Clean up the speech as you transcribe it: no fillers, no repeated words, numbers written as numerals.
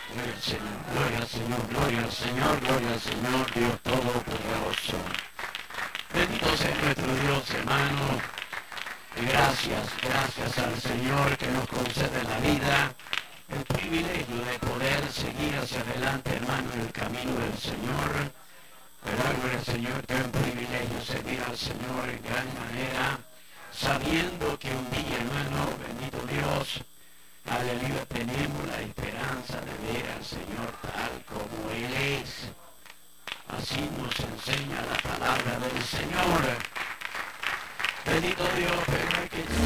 Gloria al Señor, gloria al Señor, gloria al Señor, gloria al Señor, Dios Todopoderoso. Bendito sea nuestro Dios, hermano. Gracias al Señor que nos concede la vida, el privilegio de poder seguir hacia adelante, hermano, en el camino del Señor. ¿Verdad? Gloria al Señor, que es un privilegio servir al Señor en gran manera, sabiendo que un día, hermano, bendito Dios, aleluya, tenemos la esperanza de ver al Señor tal como Él es. Así nos enseña la palabra del Señor. Bendito Dios, pero hay que